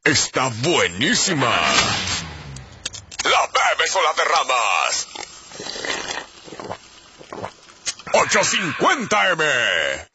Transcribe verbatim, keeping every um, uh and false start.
está buenísima. La bebes o la derramas. ocho cincuenta eme.